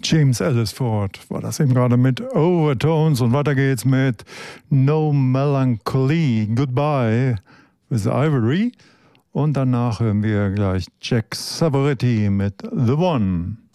James Ellsworth war das eben gerade mit Overtones und weiter geht's mit No Melancholy, Goodbye with Ivory und danach hören wir gleich Jack Savoretti mit The One.